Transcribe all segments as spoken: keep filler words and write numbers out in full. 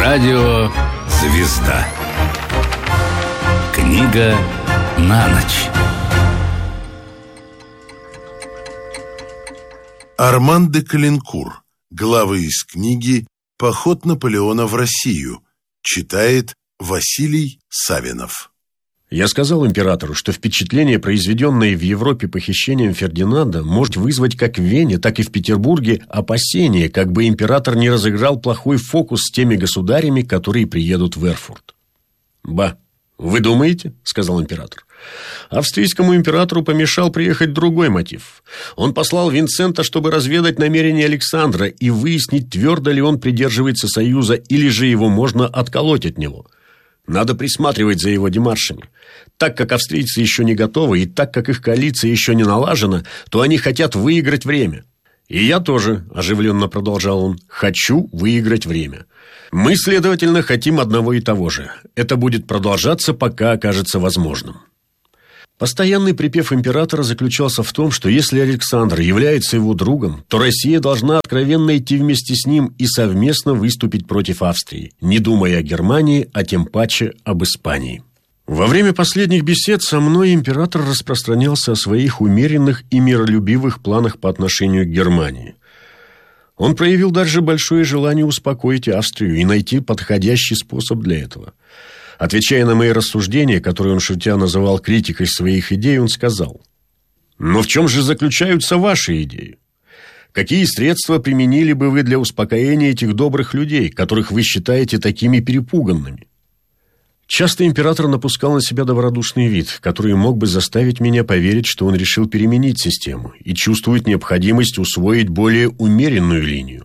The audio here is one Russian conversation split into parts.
Радио «Звезда». Книга на ночь. Арман де Калинкур. Главы из книги «Поход Наполеона в Россию». Читает Василий Савинов. Я сказал императору, что впечатление, произведенное в Европе похищением Фердинанда, может вызвать как в Вене, так и в Петербурге опасения, как бы император не разыграл плохой фокус с теми государями, которые приедут в Эрфурт. «Ба, вы думаете?» – сказал император. Австрийскому императору помешал приехать другой мотив. Он послал Винсента, чтобы разведать намерения Александра и выяснить, твердо ли он придерживается союза, или же его можно отколоть от него. Надо присматривать за его демаршами. Так как австрийцы еще не готовы, и так как их коалиция еще не налажена, то они хотят выиграть время. И я тоже, оживленно продолжал он, хочу выиграть время. Мы, следовательно, хотим одного и того же. Это будет продолжаться, пока окажется возможным. Постоянный припев императора заключался в том, что если Александр является его другом, то Россия должна откровенно идти вместе с ним и совместно выступить против Австрии, не думая о Германии, а тем паче об Испании. Во время последних бесед со мной император распространялся о своих умеренных и миролюбивых планах по отношению к Германии. Он проявил даже большое желание успокоить Австрию и найти подходящий способ для этого. Отвечая на мои рассуждения, которые он шутя называл критикой своих идей, он сказал: «Но в чем же заключаются ваши идеи? Какие средства применили бы вы для успокоения этих добрых людей, которых вы считаете такими перепуганными?» Часто император напускал на себя добродушный вид, который мог бы заставить меня поверить, что он решил переменить систему и чувствует необходимость усвоить более умеренную линию.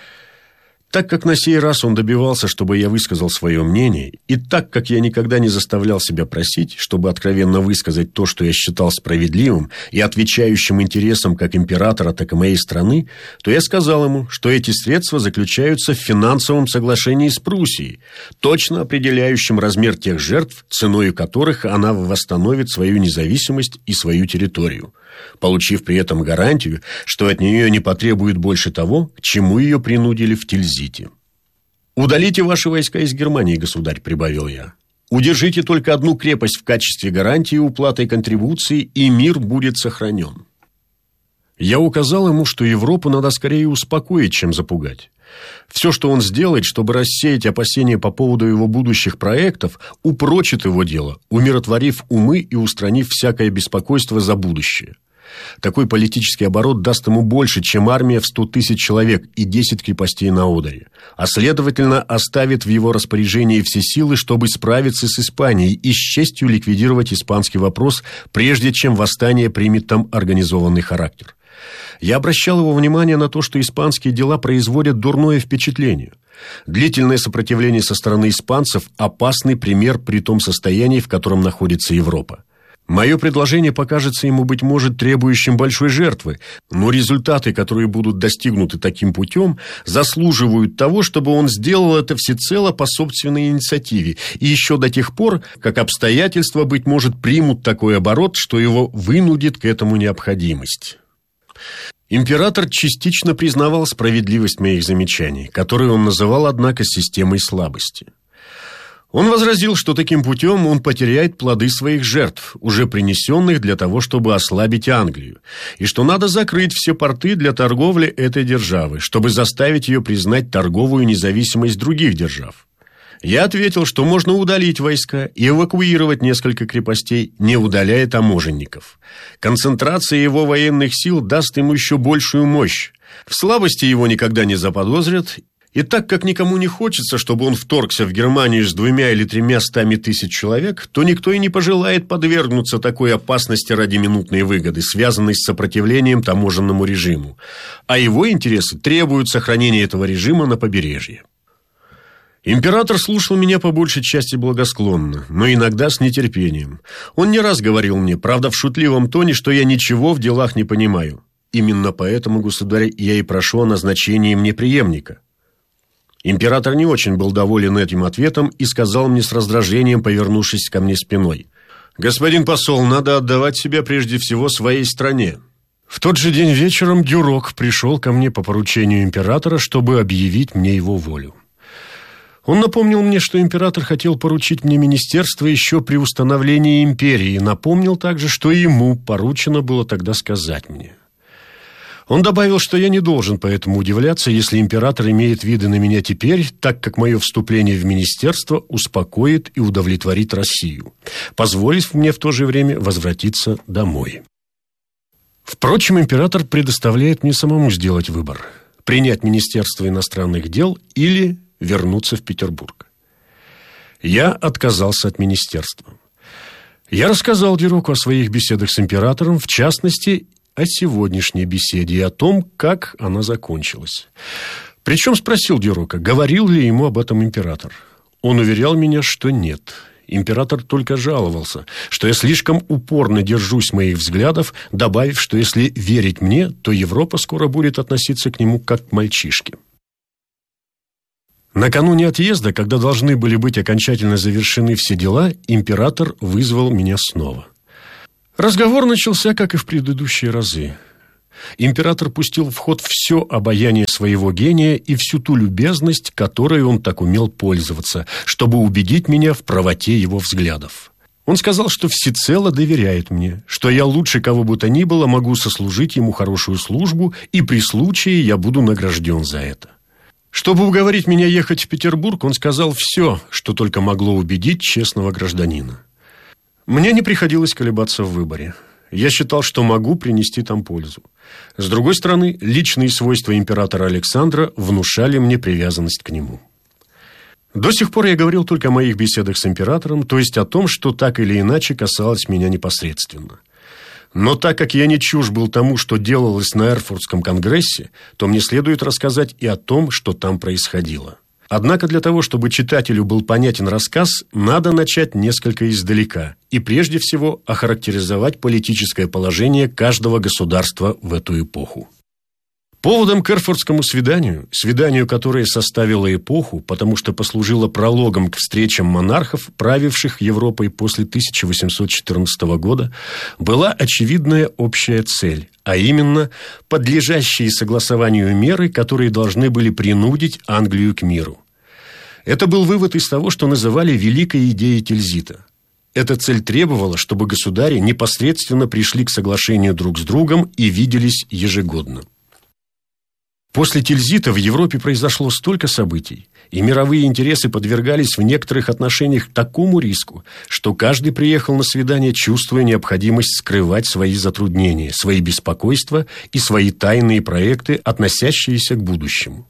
Так как на сей раз он добивался, чтобы я высказал свое мнение, и так как я никогда не заставлял себя просить, чтобы откровенно высказать то, что я считал справедливым и отвечающим интересам как императора, так и моей страны, то я сказал ему, что эти средства заключаются в финансовом соглашении с Пруссией, точно определяющем размер тех жертв, ценою которых она восстановит свою независимость и свою территорию, получив при этом гарантию, что от нее не потребуют больше того, к чему ее принудили в Тильзите. «Удалите ваши войска из Германии, государь», — прибавил я. «Удержите только одну крепость в качестве гарантии уплаты контрибуции, и мир будет сохранен». Я указал ему, что Европу надо скорее успокоить, чем запугать. Все, что он сделает, чтобы рассеять опасения по поводу его будущих проектов, упрочит его дело, умиротворив умы и устранив всякое беспокойство за будущее. Такой политический оборот даст ему больше, чем армия в сто тысяч человек и десять крепостей на Одере, а следовательно оставит в его распоряжении все силы, чтобы справиться с Испанией и с честью ликвидировать испанский вопрос, прежде чем восстание примет там организованный характер. Я обращал его внимание на то, что испанские дела производят дурное впечатление. Длительное сопротивление со стороны испанцев – опасный пример при том состоянии, в котором находится Европа. Мое предложение покажется ему, быть может, требующим большой жертвы, но результаты, которые будут достигнуты таким путем, заслуживают того, чтобы он сделал это всецело по собственной инициативе, и еще до тех пор, как обстоятельства, быть может, примут такой оборот, что его вынудит к этому необходимость. Император частично признавал справедливость моих замечаний, которые он называл, однако, системой слабости. Он возразил, что таким путем он потеряет плоды своих жертв, уже принесенных для того, чтобы ослабить Англию, и что надо закрыть все порты для торговли этой державы, чтобы заставить ее признать торговую независимость других держав. Я ответил, что можно удалить войска и эвакуировать несколько крепостей, не удаляя таможенников. Концентрация его военных сил даст ему еще большую мощь. В слабости его никогда не заподозрят. И так как никому не хочется, чтобы он вторгся в Германию с двумя или тремя стами тысяч человек, то никто и не пожелает подвергнуться такой опасности ради минутной выгоды, связанной с сопротивлением таможенному режиму. А его интересы требуют сохранения этого режима на побережье. Император слушал меня по большей части благосклонно, но иногда с нетерпением. Он не раз говорил мне, правда в шутливом тоне, что я ничего в делах не понимаю. Именно поэтому, государь, я и прошу о назначении мне преемника. Император не очень был доволен этим ответом и сказал мне с раздражением, повернувшись ко мне спиной: «Господин посол, надо отдавать себя прежде всего своей стране». В тот же день вечером Дюрок пришел ко мне по поручению императора, чтобы объявить мне его волю. Он напомнил мне, что император хотел поручить мне министерство еще при установлении империи, и напомнил также, что ему поручено было тогда сказать мне. Он добавил, что я не должен поэтому удивляться, если император имеет виды на меня теперь, так как мое вступление в министерство успокоит и удовлетворит Россию, позволив мне в то же время возвратиться домой. Впрочем, император предоставляет мне самому сделать выбор – принять Министерство иностранных дел или вернуться в Петербург. Я отказался от министерства. Я рассказал Дероку о своих беседах с императором, в частности, о сегодняшней беседе и о том, как она закончилась. Причем спросил Дерока, говорил ли ему об этом император. Он уверял меня, что нет. Император только жаловался, что я слишком упорно держусь моих взглядов, добавив, что если верить мне, то Европа скоро будет относиться к нему как к мальчишке. Накануне отъезда, когда должны были быть окончательно завершены все дела, император вызвал меня снова. Разговор начался, как и в предыдущие разы. Император пустил в ход все обаяние своего гения и всю ту любезность, которой он так умел пользоваться, чтобы убедить меня в правоте его взглядов. Он сказал, что всецело доверяет мне, что я лучше кого бы то ни было могу сослужить ему хорошую службу, и при случае я буду награжден за это. Чтобы уговорить меня ехать в Петербург, он сказал все, что только могло убедить честного гражданина. Мне не приходилось колебаться в выборе. Я считал, что могу принести там пользу. С другой стороны, личные свойства императора Александра внушали мне привязанность к нему. До сих пор я говорил только о моих беседах с императором, то есть о том, что так или иначе касалось меня непосредственно. Но так как я не чужд был тому, что делалось на Эрфуртском конгрессе, то мне следует рассказать и о том, что там происходило. Однако для того, чтобы читателю был понятен рассказ, надо начать несколько издалека и прежде всего охарактеризовать политическое положение каждого государства в эту эпоху. Поводом к Эрфуртскому свиданию, свиданию, которое составило эпоху, потому что послужило прологом к встречам монархов, правивших Европой после тысяча восемьсот четырнадцатого года, была очевидная общая цель, а именно подлежащие согласованию меры, которые должны были принудить Англию к миру. Это был вывод из того, что называли «великой идеей Тильзита». Эта цель требовала, чтобы государи непосредственно пришли к соглашению друг с другом и виделись ежегодно. После Тильзита в Европе произошло столько событий, и мировые интересы подвергались в некоторых отношениях такому риску, что каждый приехал на свидание, чувствуя необходимость скрывать свои затруднения, свои беспокойства и свои тайные проекты, относящиеся к будущему.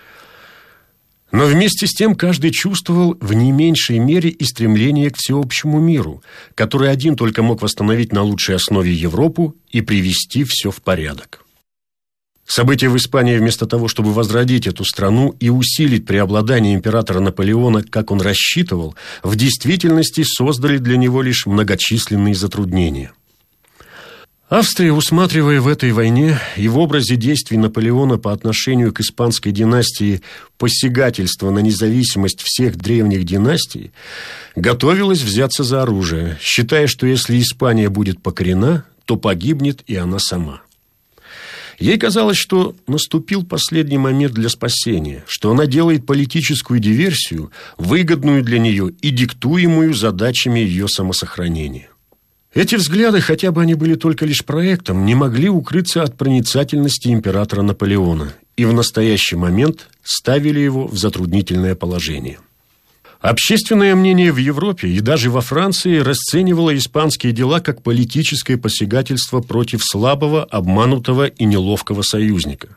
Но вместе с тем каждый чувствовал в не меньшей мере и стремление к всеобщему миру, который один только мог восстановить на лучшей основе Европу и привести все в порядок. События в Испании, вместо того, чтобы возродить эту страну и усилить преобладание императора Наполеона, как он рассчитывал, в действительности создали для него лишь многочисленные затруднения. Австрия, усматривая в этой войне и в образе действий Наполеона по отношению к испанской династии посягательство на независимость всех древних династий, готовилась взяться за оружие, считая, что если Испания будет покорена, то погибнет и она сама. Ей казалось, что наступил последний момент для спасения, что она делает политическую диверсию, выгодную для нее и диктуемую задачами ее самосохранения. Эти взгляды, хотя бы они были только лишь проектом, не могли укрыться от проницательности императора Наполеона и в настоящий момент ставили его в затруднительное положение. Общественное мнение в Европе и даже во Франции расценивало испанские дела как политическое посягательство против слабого, обманутого и неловкого союзника.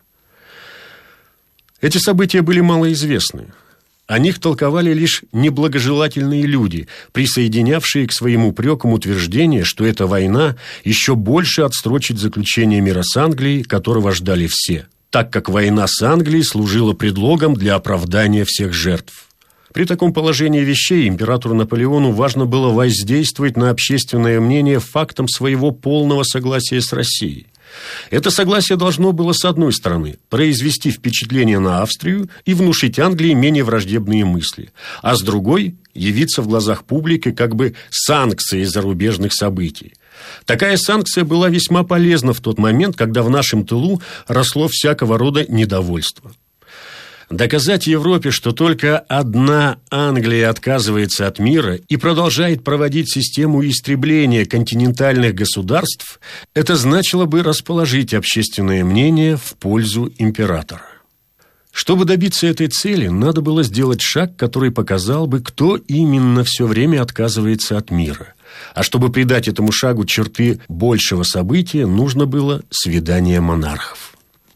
Эти события были малоизвестны. О них толковали лишь неблагожелательные люди, присоединявшие к своим упрекам утверждение, что эта война еще больше отсрочит заключение мира с Англией, которого ждали все, так как война с Англией служила предлогом для оправдания всех жертв. При таком положении вещей императору Наполеону важно было воздействовать на общественное мнение фактом своего полного согласия с Россией. Это согласие должно было, с одной стороны, произвести впечатление на Австрию и внушить Англии менее враждебные мысли, а с другой – явиться в глазах публики как бы санкцией зарубежных событий. Такая санкция была весьма полезна в тот момент, когда в нашем тылу росло всякого рода недовольство. Доказать Европе, что только одна Англия отказывается от мира и продолжает проводить систему истребления континентальных государств, это значило бы расположить общественное мнение в пользу императора. Чтобы добиться этой цели, надо было сделать шаг, который показал бы, кто именно все время отказывается от мира. А чтобы придать этому шагу черты большего события, нужно было свидание монархов.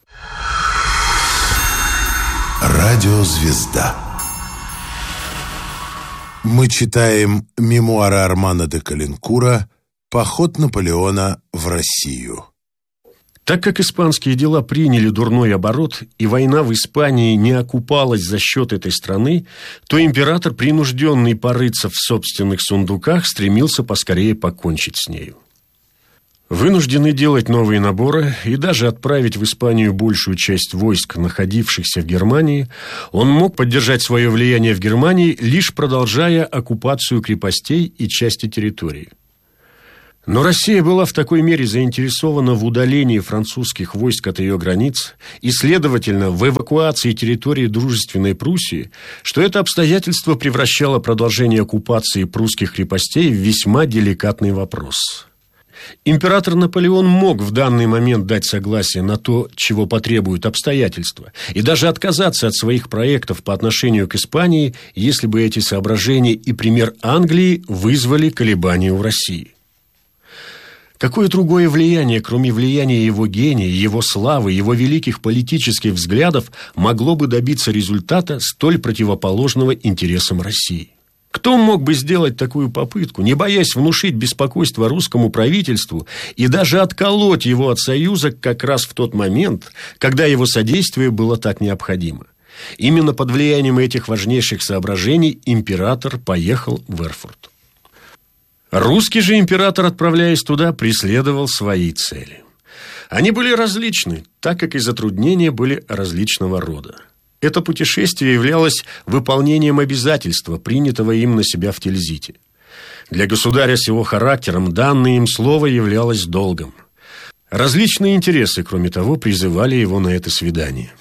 Радиозвезда. Мы читаем мемуары Армана де Калинкура «Поход Наполеона в Россию». Так как испанские дела приняли дурной оборот, и война в Испании не окупалась за счет этой страны, то император, принужденный порыться в собственных сундуках, стремился поскорее покончить с нею. Вынужденный делать новые наборы и даже отправить в Испанию большую часть войск, находившихся в Германии, он мог поддержать свое влияние в Германии, лишь продолжая оккупацию крепостей и части территории. Но Россия была в такой мере заинтересована в удалении французских войск от ее границ и, следовательно, в эвакуации территории дружественной Пруссии, что это обстоятельство превращало продолжение оккупации прусских крепостей в весьма деликатный вопрос. Император Наполеон мог в данный момент дать согласие на то, чего потребуют обстоятельства, и даже отказаться от своих проектов по отношению к Испании, если бы эти соображения и пример Англии вызвали колебания у России. Какое другое влияние, кроме влияния его гения, его славы, его великих политических взглядов, могло бы добиться результата, столь противоположного интересам России? Кто мог бы сделать такую попытку, не боясь внушить беспокойство русскому правительству и даже отколоть его от союза как раз в тот момент, когда его содействие было так необходимо? Именно под влиянием этих важнейших соображений император поехал в Эрфурт. Русский же император, отправляясь туда, преследовал свои цели. Они были различны, так как и затруднения были различного рода. Это путешествие являлось выполнением обязательства, принятого им на себя в Тильзите. Для государя с его характером данное им слово являлось долгом. Различные интересы, кроме того, призывали его на это свидание.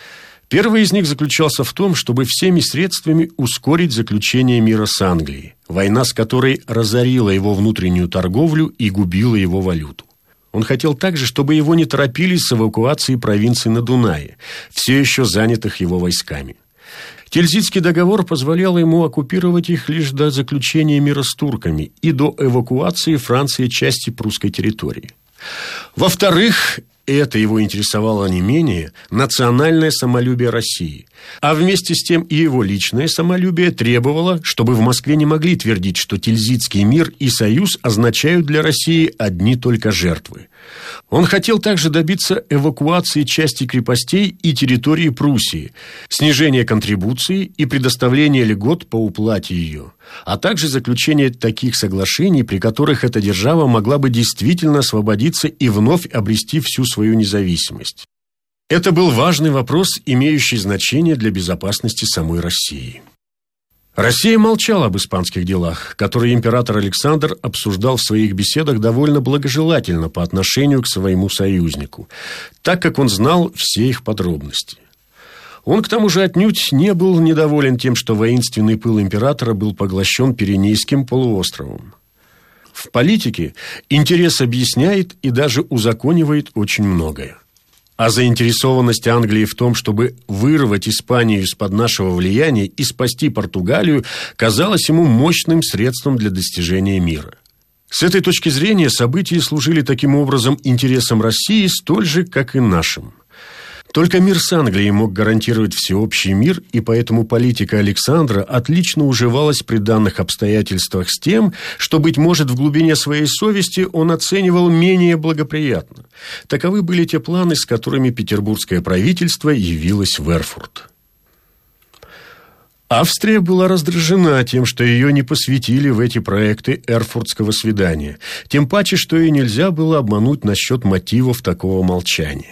Первый из них заключался в том, чтобы всеми средствами ускорить заключение мира с Англией, война с которой разорила его внутреннюю торговлю и губила его валюту. Он хотел также, чтобы его не торопили с эвакуацией провинций на Дунае, все еще занятых его войсками. Тильзитский договор позволял ему оккупировать их лишь до заключения мира с турками и до эвакуации Франции части прусской территории. Во-вторых, это его интересовало не менее, национальное самолюбие России. А вместе с тем и его личное самолюбие требовало, чтобы в Москве не могли твердить, что Тильзитский мир и союз означают для России одни только жертвы. Он хотел также добиться эвакуации части крепостей и территории Пруссии, снижения контрибуции и предоставления льгот по уплате ее, а также заключения таких соглашений, при которых эта держава могла бы действительно освободиться и вновь обрести всю свою независимость. Это был важный вопрос, имеющий значение для безопасности самой России. Россия молчала об испанских делах, которые император Александр обсуждал в своих беседах довольно благожелательно по отношению к своему союзнику, так как он знал все их подробности. Он, к тому же, отнюдь не был недоволен тем, что воинственный пыл императора был поглощен Пиренейским полуостровом. В политике интерес объясняет и даже узаконивает очень многое. А заинтересованность Англии в том, чтобы вырвать Испанию из-под нашего влияния и спасти Португалию, казалась ему мощным средством для достижения мира. С этой точки зрения события служили таким образом интересам России столь же, как и нашим. Только мир с Англией мог гарантировать всеобщий мир, и поэтому политика Александра отлично уживалась при данных обстоятельствах с тем, что, быть может, в глубине своей совести он оценивал менее благоприятно. Таковы были те планы, с которыми петербургское правительство явилось в Эрфурт. Австрия была раздражена тем, что ее не посвятили в эти проекты эрфуртского свидания, тем паче, что и нельзя было обмануть насчет мотивов такого молчания.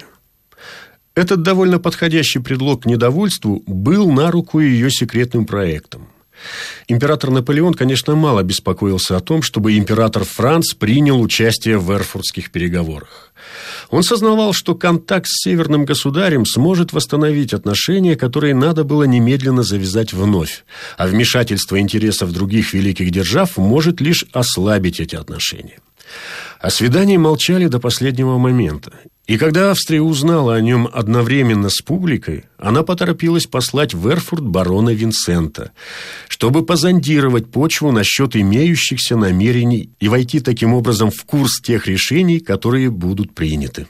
Этот довольно подходящий предлог к недовольству был на руку ее секретным проектам. Император Наполеон, конечно, мало беспокоился о том, чтобы император Франц принял участие в эрфуртских переговорах. Он сознавал, что контакт с северным государем сможет восстановить отношения, которые надо было немедленно завязать вновь, а вмешательство интересов других великих держав может лишь ослабить эти отношения. О свидании молчали до последнего момента. И когда Австрия узнала о нем одновременно с публикой, она поторопилась послать в Эрфурт барона Винсента, чтобы позондировать почву насчет имеющихся намерений и войти таким образом в курс тех решений, которые будут приняты.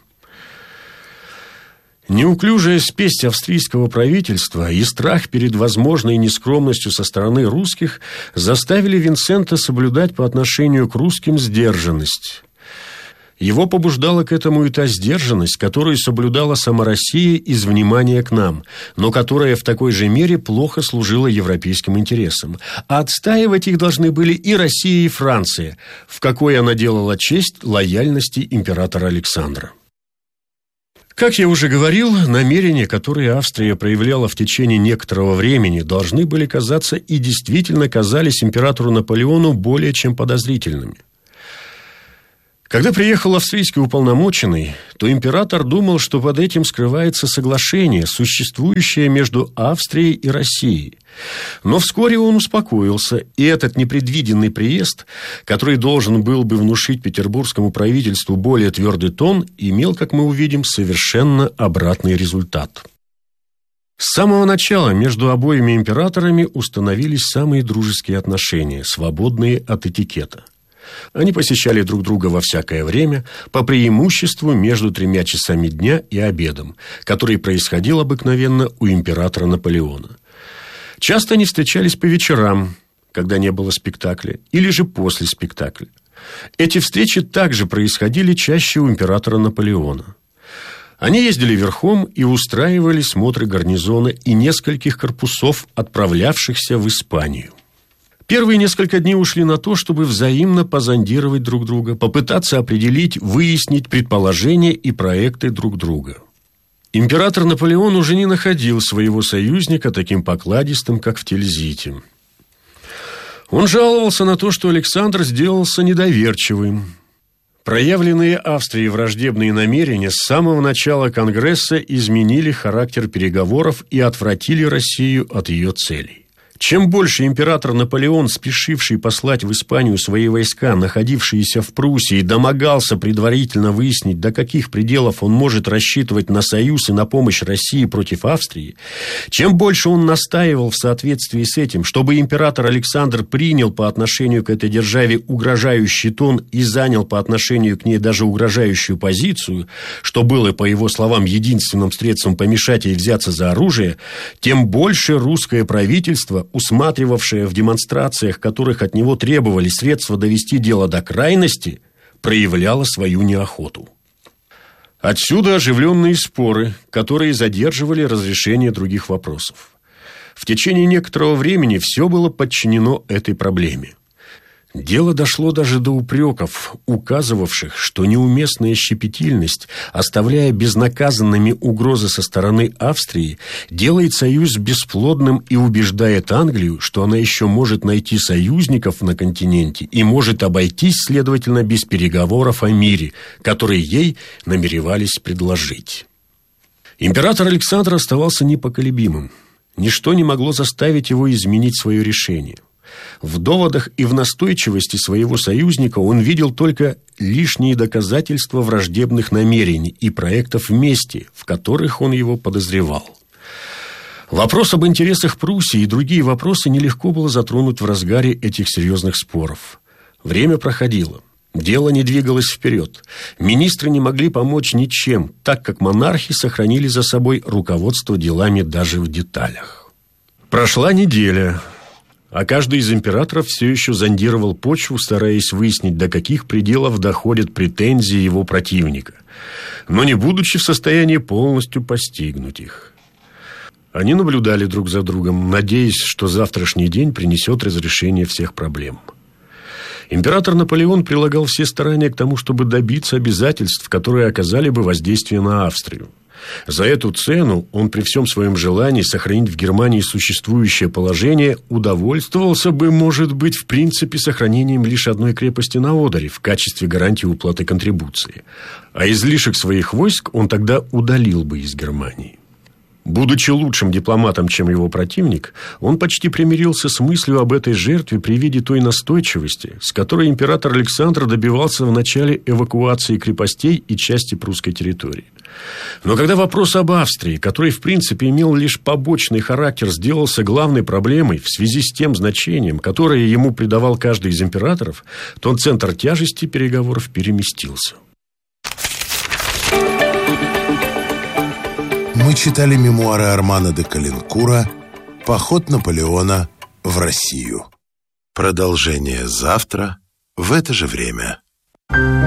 Неуклюжая спесь австрийского правительства и страх перед возможной нескромностью со стороны русских заставили Винсента соблюдать по отношению к русским сдержанность. Его побуждала к этому и та сдержанность, которую соблюдала сама Россия из внимания к нам, но которая в такой же мере плохо служила европейским интересам. А отстаивать их должны были и Россия, и Франция, в какой она делала честь лояльности императора Александра. Как я уже говорил, намерения, которые Австрия проявляла в течение некоторого времени, должны были казаться и действительно казались императору Наполеону более чем подозрительными. Когда приехал австрийский уполномоченный, то император думал, что под этим скрывается соглашение, существующее между Австрией и Россией. Но вскоре он успокоился, и этот непредвиденный приезд, который должен был бы внушить петербургскому правительству более твердый тон, имел, как мы увидим, совершенно обратный результат. С самого начала между обоими императорами установились самые дружеские отношения, свободные от этикета. Они посещали друг друга во всякое время, по преимуществу между тремя часами дня и обедом, который происходил обыкновенно у императора Наполеона. Часто они встречались по вечерам, когда не было спектакля, или же после спектакля. Эти встречи также происходили чаще у императора Наполеона. Они ездили верхом и устраивали смотры гарнизона и нескольких корпусов, отправлявшихся в Испанию. Первые несколько дней ушли на то, чтобы взаимно позондировать друг друга, попытаться определить, выяснить предположения и проекты друг друга. Император Наполеон уже не находил своего союзника таким покладистым, как в Тильзите. Он жаловался на то, что Александр сделался недоверчивым. Проявленные Австрией враждебные намерения с самого начала Конгресса изменили характер переговоров и отвратили Россию от ее целей. Чем больше император Наполеон, спешивший послать в Испанию свои войска, находившиеся в Пруссии, домогался предварительно выяснить, до каких пределов он может рассчитывать на союз и на помощь России против Австрии, чем больше он настаивал в соответствии с этим, чтобы император Александр принял по отношению к этой державе угрожающий тон и занял по отношению к ней даже угрожающую позицию, что было, по его словам, единственным средством помешать ей взяться за оружие, тем больше русское правительство, усматривавшая в демонстрациях, которых от него требовали средства довести дело до крайности, проявляла свою неохоту. Отсюда оживленные споры, которые задерживали разрешение других вопросов. В течение некоторого времени все было подчинено этой проблеме. Дело дошло даже до упреков, указывавших, что неуместная щепетильность, оставляя безнаказанными угрозы со стороны Австрии, делает союз бесплодным и убеждает Англию, что она еще может найти союзников на континенте и может обойтись, следовательно, без переговоров о мире, которые ей намеревались предложить. Император Александр оставался непоколебимым. Ничто не могло заставить его изменить свое решение. В доводах и в настойчивости своего союзника он видел только лишние доказательства враждебных намерений и проектов мести, в которых он его подозревал. Вопрос об интересах Пруссии и другие вопросы нелегко было затронуть в разгаре этих серьезных споров. Время проходило. Дело не двигалось вперед. Министры не могли помочь ничем, так как монархи сохранили за собой руководство делами даже в деталях. Прошла неделя, а каждый из императоров все еще зондировал почву, стараясь выяснить, до каких пределов доходят претензии его противника, но не будучи в состоянии полностью постигнуть их. Они наблюдали друг за другом, надеясь, что завтрашний день принесет разрешение всех проблем. Император Наполеон прилагал все старания к тому, чтобы добиться обязательств, которые оказали бы воздействие на Австрию. За эту цену он при всем своем желании сохранить в Германии существующее положение удовольствовался бы, может быть, в принципе, сохранением лишь одной крепости на Одере в качестве гарантии уплаты контрибуции. А излишек своих войск он тогда удалил бы из Германии. Будучи лучшим дипломатом, чем его противник, он почти примирился с мыслью об этой жертве при виде той настойчивости, с которой император Александр добивался в начале эвакуации крепостей и части прусской территории. Но когда вопрос об Австрии, который в принципе имел лишь побочный характер, сделался главной проблемой в связи с тем значением, которое ему придавал каждый из императоров, то центр тяжести переговоров переместился. Мы читали мемуары Армана де Калинкура «Поход Наполеона в Россию». Продолжение завтра в это же время.